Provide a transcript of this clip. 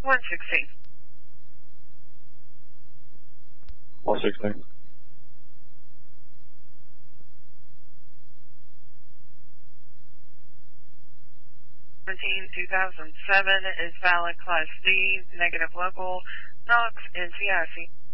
116. 116. 2007 is valid Class D, negative local, Knox, NCIC.